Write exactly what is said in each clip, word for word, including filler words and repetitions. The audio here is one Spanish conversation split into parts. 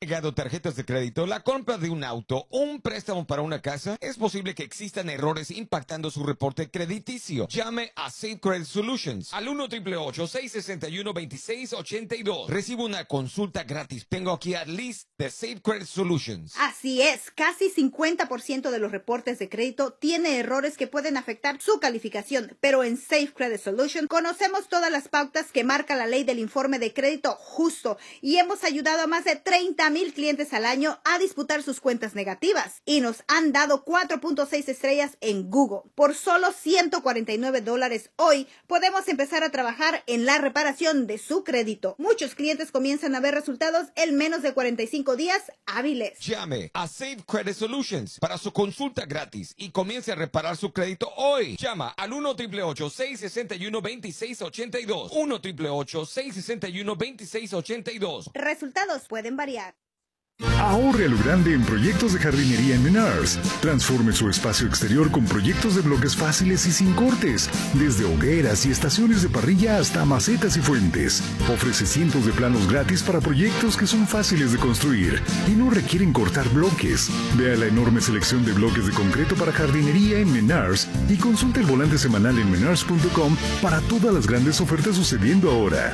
llegado tarjetas de crédito, la compra de un auto o un préstamo para una casa, es posible que existan errores impactando su reporte crediticio. Llame a Safe Credit Solutions al uno ocho ocho seis seis uno dos seis ocho dos. Recibe una consulta gratis. Tengo aquí a Liz de Safe Credit Solutions. Así es, casi cincuenta por ciento de los reportes de crédito tiene errores que pueden afectar su calificación, pero en Safe Credit Solutions conocemos todas las pautas que marca la ley del informe de crédito justo y hemos ayudado a más de treinta mil clientes al año a disputar sus cuentas negativas y nos han dado cuatro punto seis estrellas en Google. Por solo ciento cuarenta y nueve dólares hoy podemos empezar a trabajar en la reparación de su crédito. Muchos clientes comienzan a ver resultados en menos de cuarenta y cinco días hábiles. Llame a Safe Credit Solutions para su consulta gratis y comience a reparar su crédito hoy. Llama al uno ocho ocho seis seis uno dos seis ocho dos. uno ocho ocho seis seis uno dos seis ocho dos. Resultados pueden variar. Ahorre a lo grande en proyectos de jardinería en Menards. Transforme su espacio exterior con proyectos de bloques fáciles y sin cortes, desde hogueras y estaciones de parrilla hasta macetas y fuentes. Ofrece cientos de planos gratis para proyectos que son fáciles de construir y no requieren cortar bloques. Vea la enorme selección de bloques de concreto para jardinería en Menards y consulte el volante semanal en menards punto com para todas las grandes ofertas sucediendo ahora.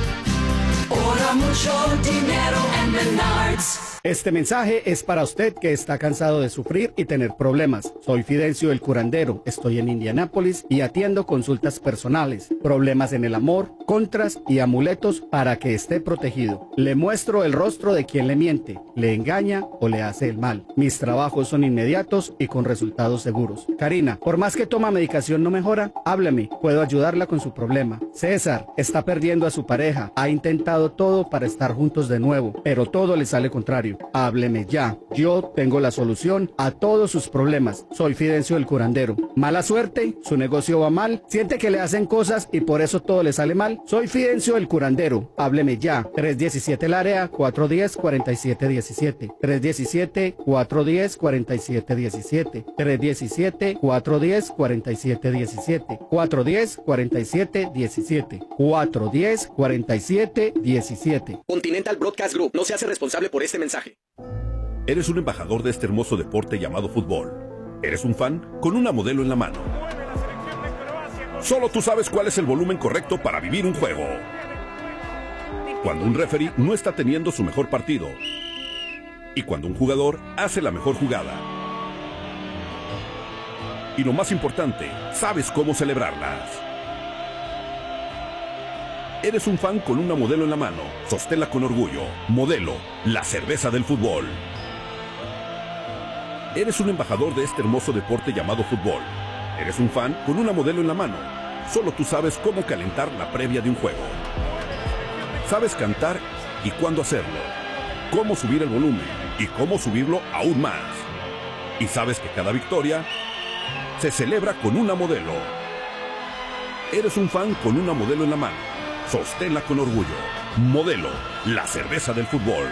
Ahora mucho dinero en Menards. Este mensaje es para usted que está cansado de sufrir y tener problemas. Soy Fidencio el curandero, estoy en Indianápolis y atiendo consultas personales, problemas en el amor, contras y amuletos para que esté protegido. Le muestro el rostro de quien le miente, le engaña o le hace el mal. Mis trabajos son inmediatos y con resultados seguros. Karina, por más que toma medicación no mejora, hábleme, puedo ayudarla con su problema. César, está perdiendo a su pareja, ha intentado todo para estar juntos de nuevo, pero todo le sale contrario. Hábleme ya, yo tengo la solución a todos sus problemas. Soy Fidencio el curandero. Mala suerte, su negocio va mal, siente que le hacen cosas y por eso todo le sale mal. Soy Fidencio el curandero. Hábleme ya. tres diecisiete el área, cuatro uno cero, cuatro siete uno siete. tres diecisiete, cuatro uno cero, cuatro siete uno siete. tres diecisiete, cuatro uno cero, cuatro siete uno siete. cuatro uno cero, cuatro siete uno siete. cuatro uno cero, cuatro siete uno siete. Continental Broadcast Group no se hace responsable por este mensaje. Eres un embajador de este hermoso deporte llamado fútbol. Eres un fan con una modelo en la mano. Solo tú sabes cuál es el volumen correcto para vivir un juego. Cuando un referee no está teniendo su mejor partido. Y cuando un jugador hace la mejor jugada. Y lo más importante, sabes cómo celebrarlas. Eres un fan con una modelo en la mano. Sosténla con orgullo. Modelo, la cerveza del fútbol. Eres un embajador de este hermoso deporte llamado fútbol. Eres un fan con una modelo en la mano. Solo tú sabes cómo calentar la previa de un juego. Sabes cantar y cuándo hacerlo. Cómo subir el volumen y cómo subirlo aún más. Y sabes que cada victoria se celebra con una modelo. Eres un fan con una modelo en la mano. Sosténla con orgullo. Modelo, la cerveza del fútbol.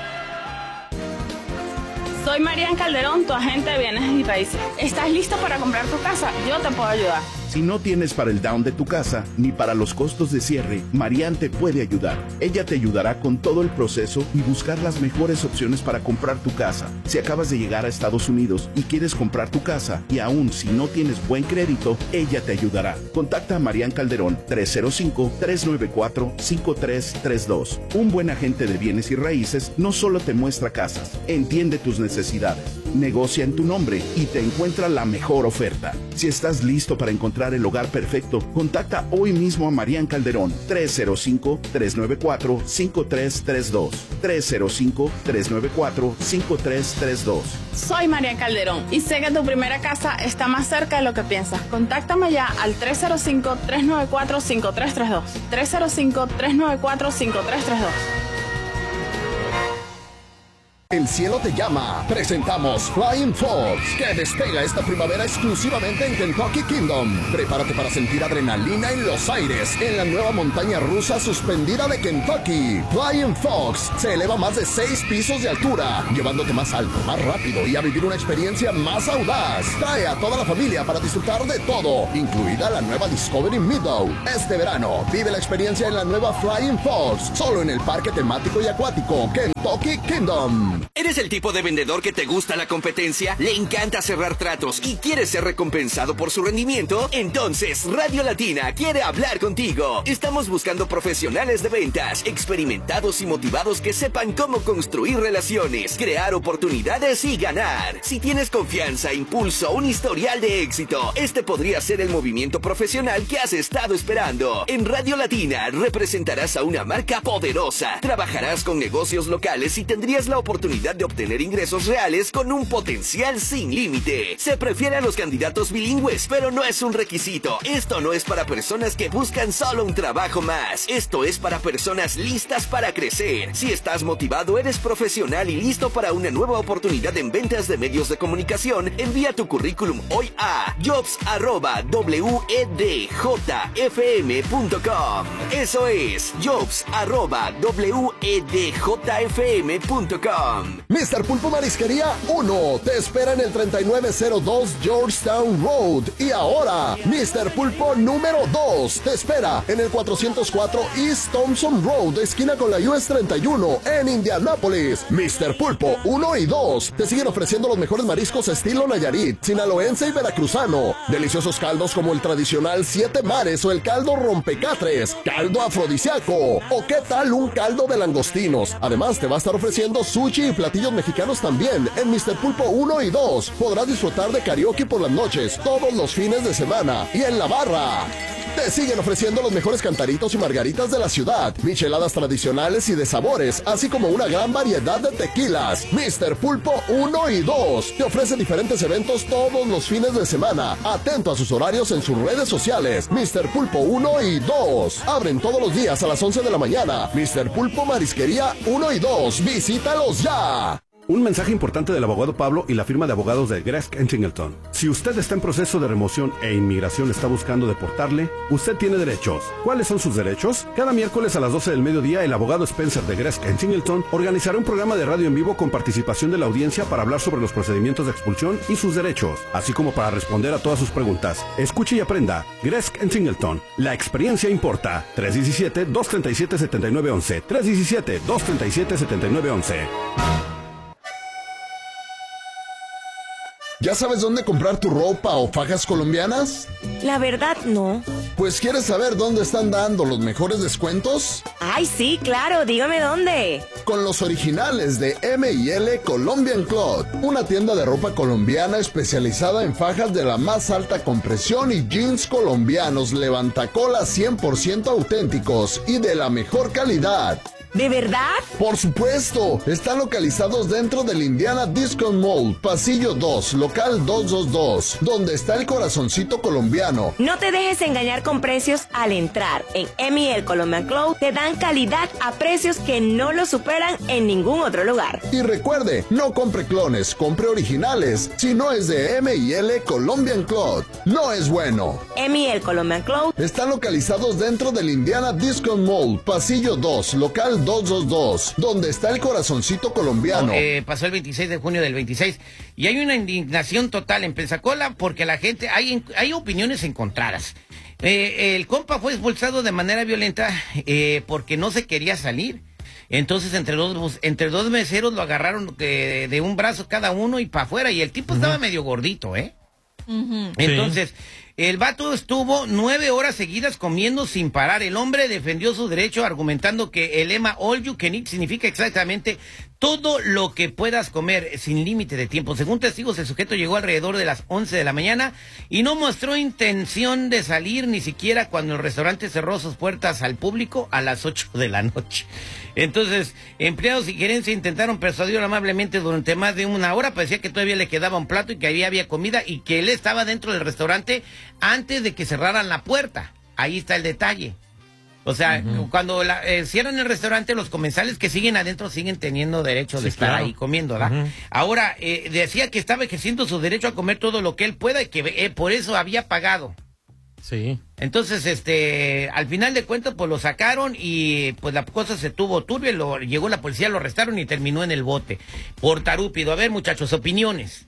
Soy Marian Calderón, tu agente de bienes y raíces. ¿Estás listo para comprar tu casa? Yo te puedo ayudar. Si no tienes para el down de tu casa, ni para los costos de cierre, Marian te puede ayudar. Ella te ayudará con todo el proceso y buscar las mejores opciones para comprar tu casa. Si acabas de llegar a Estados Unidos y quieres comprar tu casa, y aún si no tienes buen crédito, ella te ayudará. Contacta a Marian Calderón, tres cero cinco, tres nueve cuatro, cinco tres tres dos. Un buen agente de bienes y raíces no solo te muestra casas, entiende tus necesidades, negocia en tu nombre y te encuentra la mejor oferta. Si estás listo para encontrar el hogar perfecto, contacta hoy mismo a Marian Calderón, tres cero cinco, tres nueve cuatro, cinco tres tres dos. tres cero cinco, tres nueve cuatro, cinco tres tres dos. Soy Marian Calderón y sé que tu primera casa está más cerca de lo que piensas. Contáctame ya al tres cero cinco, tres nueve cuatro, cinco tres tres dos. tres cero cinco, tres nueve cuatro, cinco tres tres dos. El cielo te llama. Presentamos Flying Fox, que despega esta primavera exclusivamente en Kentucky Kingdom. Prepárate para sentir adrenalina en los aires en la nueva montaña rusa suspendida de Kentucky. Flying Fox se eleva más de seis pisos de altura, llevándote más alto, más rápido y a vivir una experiencia más audaz. Trae a toda la familia para disfrutar de todo, incluida la nueva Discovery Meadow. Este verano, vive la experiencia en la nueva Flying Fox, solo en el parque temático y acuático Kentucky Kingdom. ¿Eres el tipo de vendedor que te gusta la competencia? ¿Le encanta cerrar tratos y quieres ser recompensado por su rendimiento? Entonces, Radio Latina quiere hablar contigo. Estamos buscando profesionales de ventas, experimentados y motivados que sepan cómo construir relaciones, crear oportunidades y ganar. Si tienes confianza, impulso, un historial de éxito, este podría ser el movimiento profesional que has estado esperando. En Radio Latina representarás a una marca poderosa, trabajarás con negocios locales y tendrías la oportunidad de obtener ingresos reales con un potencial sin límite. Se prefiere a los candidatos bilingües, pero no es un requisito. Esto no es para personas que buscan solo un trabajo más. Esto es para personas listas para crecer. Si estás motivado, eres profesional y listo para una nueva oportunidad en ventas de medios de comunicación, envía tu currículum hoy a jobs arroba wedjfm punto com. Eso es jobs arroba wedjfm punto com. mister Pulpo Marisquería uno te espera en el treinta y nueve cero dos Georgetown Road. Y ahora, mister Pulpo número dos te espera en el cuatrocientos cuatro East Thompson Road, esquina con la U S treinta y uno en Indianápolis. mister Pulpo uno y dos te siguen ofreciendo los mejores mariscos estilo Nayarit, sinaloense y veracruzano. Deliciosos caldos como el tradicional Siete Mares o el caldo Rompecatres, caldo afrodisíaco o qué tal un caldo de langostinos. Además, te va a estar ofreciendo sushi y platillos mexicanos también en mister Pulpo uno y dos. Podrás disfrutar de karaoke por las noches, todos los fines de semana y en la barra. Te siguen ofreciendo los mejores cantaritos y margaritas de la ciudad, micheladas tradicionales y de sabores, así como una gran variedad de tequilas. mister Pulpo uno y dos te ofrece diferentes eventos todos los fines de semana. Atento a sus horarios en sus redes sociales. mister Pulpo uno y dos abren todos los días a las once de la mañana. mister Pulpo Marisquería uno y dos. Visítalos ya. Un mensaje importante del abogado Pablo y la firma de abogados de Gresk and Singleton. Si usted está en proceso de remoción e inmigración está buscando deportarle, usted tiene derechos. ¿Cuáles son sus derechos? Cada miércoles a las doce del mediodía, el abogado Spencer de Gresk and Singleton organizará un programa de radio en vivo con participación de la audiencia para hablar sobre los procedimientos de expulsión y sus derechos, así como para responder a todas sus preguntas. Escuche y aprenda. Gresk and Singleton. La experiencia importa. tres uno siete, dos tres siete, siete nueve uno uno. tres uno siete, dos tres siete, siete nueve uno uno. ¿Ya sabes dónde comprar tu ropa o fajas colombianas? La verdad, no. Pues, ¿quieres saber dónde están dando los mejores descuentos? Ay, sí, claro, dígame dónde. Con los originales de M y L Colombian Cloth, una tienda de ropa colombiana especializada en fajas de la más alta compresión y jeans colombianos levantacolas cien por ciento auténticos y de la mejor calidad. ¿De verdad? Por supuesto, están localizados dentro del Indiana Discount Mall, pasillo dos, local doscientos veintidós, donde está el corazoncito colombiano. No te dejes engañar con precios al entrar. En M y L Colombian Cloth te dan calidad a precios que no lo superan en ningún otro lugar. Y recuerde, no compre clones, compre originales. Si no es de M y L Colombian Cloth, no es bueno. M y L Colombian Cloth están localizados dentro del Indiana Discount Mall, pasillo dos, local doscientos veintidós, donde está el corazoncito colombiano. Oh, eh, pasó el veintiséis de junio del veintiséis y hay una indignación total en Pensacola porque la gente, hay, hay opiniones encontradas. Eh, el compa fue expulsado de manera violenta eh, porque no se quería salir. Entonces entre dos, entre dos meseros lo agarraron de, de un brazo cada uno y para afuera y el tipo uh-huh. estaba medio gordito, ¿eh? Uh-huh. Entonces... Sí. El vato estuvo nueve horas seguidas comiendo sin parar. El hombre defendió su derecho argumentando que el lema All You Can Eat significa exactamente todo lo que puedas comer sin límite de tiempo. Según testigos, el sujeto llegó alrededor de las once de la mañana y no mostró intención de salir ni siquiera cuando el restaurante cerró sus puertas al público a las ocho de la noche. Entonces, empleados y gerencia intentaron persuadirlo amablemente durante más de una hora. Parecía que todavía le quedaba un plato y que ahí había comida y que él estaba dentro del restaurante antes de que cerraran la puerta. Ahí está el detalle. O sea, uh-huh. cuando la, eh, cierran el restaurante, los comensales que siguen adentro siguen teniendo derecho sí, de estar claro. ahí comiendo, ¿verdad? Uh-huh. Ahora, eh, decía que estaba ejerciendo su derecho a comer todo lo que él pueda y que eh, por eso había pagado. Sí. Entonces, este, al final de cuentas, pues lo sacaron y pues la cosa se tuvo turbia, lo, llegó la policía, lo arrestaron y terminó en el bote por tarúpido. A ver, muchachos, opiniones.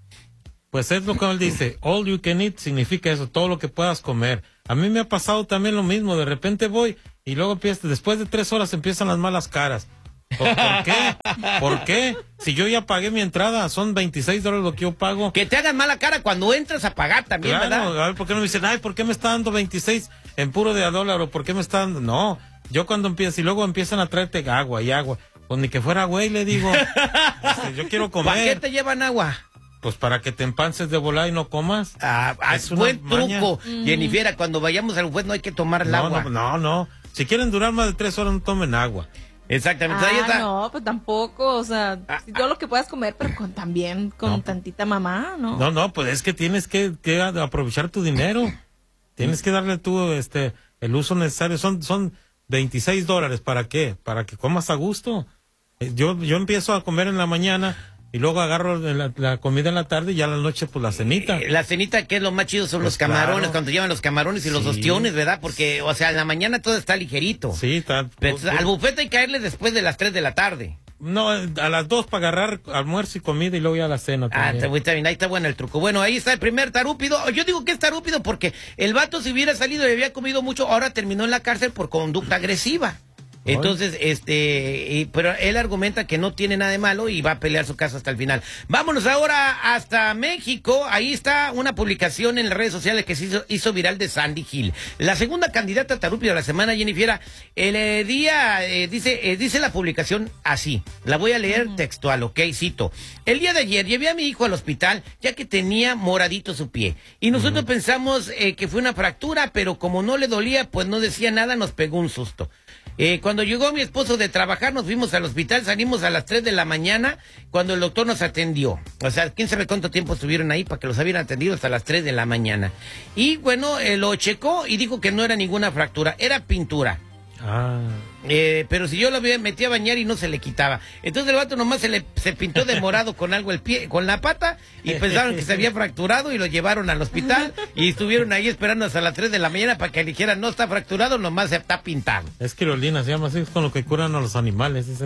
Pues es lo que él dice, all you can eat significa eso, todo lo que puedas comer. A mí me ha pasado también lo mismo, de repente voy y luego empieza, después de tres horas empiezan las malas caras. ¿Por, ¿Por qué? ¿Por qué? Si yo ya pagué mi entrada, son veintiséis dólares lo que yo pago. Que te hagan mala cara cuando entras a pagar también, claro, ¿verdad? A ver, ¿por qué no me dicen, ay, ¿por qué me está dando veintiséis en puro de a dólar? ¿O por qué me está dando? No, yo cuando empiezo, y luego empiezan a traerte agua y agua, pues ni que fuera güey, le digo, este, yo quiero comer. ¿Para qué te llevan agua? Pues para que te empances de volar y no comas. Ah, es buen truco. Mm. Jennifer, cuando vayamos al buffet no hay que tomar el no, agua. No, no, no. Si quieren durar más de tres horas, no tomen agua. Exactamente. Ah, ahí está. No, pues tampoco, o sea, ah, todo lo que puedas comer, pero con, también con no, tantita mamá, ¿no? No, no, pues es que tienes que, que aprovechar tu dinero. Tienes que darle tú este, el uso necesario. Son, son veintiséis dólares. ¿Para qué? Para que comas a gusto. Yo, yo empiezo a comer en la mañana y luego agarro la, la comida en la tarde y ya a la noche pues la cenita. Eh, la cenita, que es lo más chido, son pues los camarones, claro. cuando llevan los camarones y sí. los ostiones, ¿verdad? Porque, o sea, en la mañana todo está ligerito. Sí, está. Pero, pues, al buffet hay que caerle después de las tres de la tarde. No, a las dos para agarrar almuerzo y comida y luego ya la cena también. Ah, está bien, ahí está bueno el truco. Bueno, ahí está el primer tarúpido. Yo digo que es tarúpido porque el vato, si hubiera salido y había comido mucho, ahora terminó en la cárcel por conducta agresiva. Entonces, este, y, pero él argumenta que no tiene nada de malo y va a pelear su caso hasta el final. Vámonos ahora hasta México. Ahí está una publicación en las redes sociales que se hizo, hizo viral de Sandy Hill, la segunda candidata a tarúpido de la semana, Jennifer. El eh, día, eh, dice, eh, dice la publicación así, la voy a leer uh-huh. textual, ok, cito. El día de ayer llevé a mi hijo al hospital ya que tenía moradito su pie. Y nosotros uh-huh. pensamos eh, que fue una fractura, pero como no le dolía, pues no decía nada, nos pegó un susto. Eh, cuando llegó mi esposo de trabajar, nos fuimos al hospital, salimos a las tres de la mañana, cuando el doctor nos atendió. O sea, quién sabe cuánto tiempo estuvieron ahí para que los hubieran atendido hasta las tres de la mañana. Y bueno, eh, lo checó y dijo que no era ninguna fractura, era pintura. Ah. Eh, pero si yo lo metí a bañar y no se le quitaba. Entonces el vato nomás se le se pintó de morado con algo el pie, con la pata, y pensaron que se había fracturado y lo llevaron al hospital y estuvieron ahí esperando hasta las tres de la mañana para que le dijeran no está fracturado, nomás se está pintado. Es quirolina, se llama así, es con lo que curan a los animales. Es,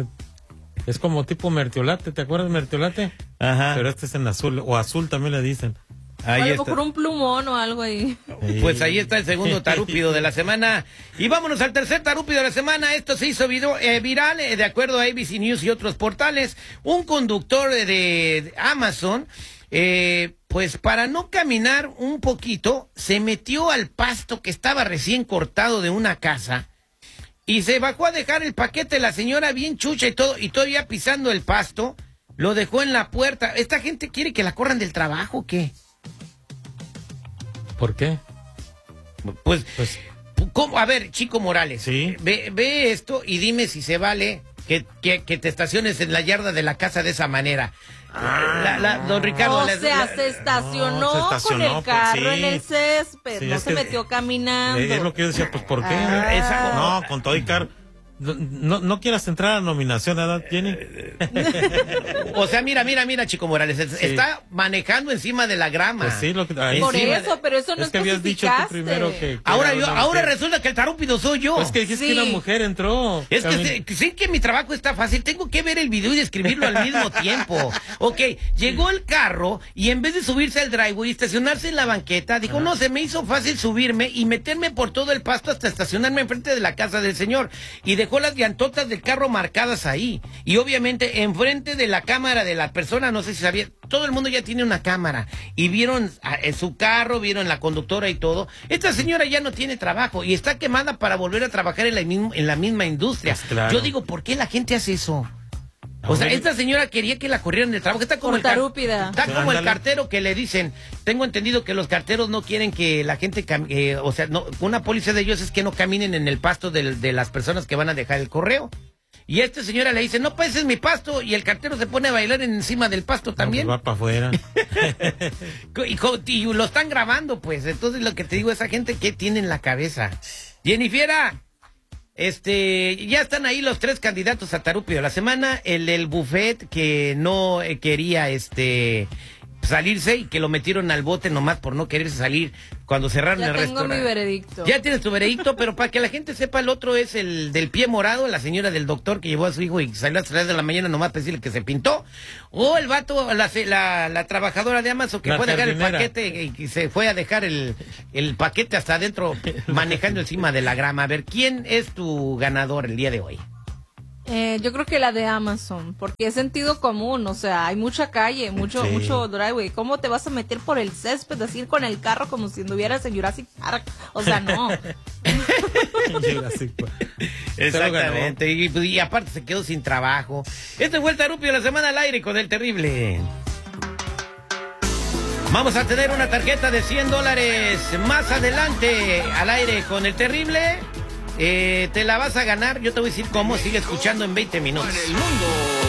es como tipo mertiolate, ¿te acuerdas de mertiolate? Ajá. Pero este es en azul, o azul también le dicen. Ahí a lo mejor un plumón o algo ahí. Pues ahí está el segundo tarúpido de la semana. Y vámonos al tercer tarúpido de la semana. Esto se hizo video, eh, viral, eh, de acuerdo a A B C News y otros portales. Un conductor de, de Amazon, eh, pues para no caminar un poquito, se metió al pasto que estaba recién cortado de una casa. Y se bajó a dejar el paquete, la señora bien chucha y todo, y todavía pisando el pasto, lo dejó en la puerta. ¿Esta gente quiere que la corran del trabajo o qué? ¿Por qué? Pues, pues ¿cómo? A ver, Chico Morales, ¿sí? ve, ve esto y dime si se vale que, que, que te estaciones en la yarda de la casa de esa manera. Ah, la, la, don Ricardo. O la, sea, la, se, estacionó no, se estacionó con el carro pues, sí. en el césped, sí, no se que, metió caminando. Es lo que yo decía, pues ¿por qué? Ah. Esa, no, con todo y carro. No, no, no quieras entrar a la nominación, ¿verdad, Jenny? O sea, mira, mira, mira, Chico Morales, sí. Está manejando encima de la grama. Pues sí, lo que, por eso, pero eso no es que habías dicho tú primero que, que ahora yo, ahora mujer. Resulta que el tarúpido soy yo. Pues que dijiste sí. que una mujer entró. Es que sí, sí que mi trabajo está fácil, tengo que ver el video y describirlo al mismo tiempo. Ok, llegó el carro y en vez de subirse al driveway y estacionarse en la banqueta, dijo, ajá, no, se me hizo fácil subirme y meterme por todo el pasto hasta estacionarme enfrente de la casa del señor. Y dejó las llantotas del carro marcadas ahí. Y obviamente enfrente de la cámara de la persona, no sé si sabía, todo el mundo ya tiene una cámara. Y vieron a, en su carro, vieron la conductora y todo. Esta señora ya no tiene trabajo y está quemada para volver a trabajar en la, en la misma industria. Pues claro. Yo digo, ¿por qué la gente hace eso? O sea, esta señora quería que la corrieran del trabajo. Está como, el, car está como el cartero que le dicen. Tengo entendido que los carteros no quieren que la gente, eh, o sea, no, una póliza de ellos es que no caminen en el pasto de, de las personas que van a dejar el correo. Y esta señora le dice, no, pues ese es mi pasto. Y el cartero se pone a bailar encima del pasto también. No, pues va para afuera. y, y lo están grabando, pues. Entonces lo que te digo, esa gente, ¿qué tiene en la cabeza? Jennifer, Este, ya están ahí los tres candidatos a Tarupio de la semana. El del buffet que no eh, quería este salirse y que lo metieron al bote nomás por no quererse salir cuando cerraron Ya el tengo restaurante. mi veredicto. Ya tienes tu veredicto, pero para que la gente sepa, el otro es el del pie morado, la señora del doctor que llevó a su hijo y salió a las tres de la mañana nomás para decirle que se pintó. O el vato, la, la, la trabajadora de Amazon que La fue a dejar el jardinera. paquete y que se fue a dejar el, el paquete hasta adentro manejando encima de la grama. A ver, ¿quién es tu ganador el día de hoy? Eh, yo creo que la de Amazon, porque es sentido común, o sea, hay mucha calle, mucho Sí. mucho driveway. ¿Cómo te vas a meter por el césped así con el carro como si anduvieras en Jurassic Park? O sea, no. Exactamente, y, y aparte se quedó sin trabajo. Este fue el Tarupio de la semana al aire con el terrible. Vamos a tener una tarjeta de cien dólares más adelante al aire con el terrible. Eh, te la vas a ganar, yo te voy a decir cómo, sigue escuchando en veinte minutos. En el mundo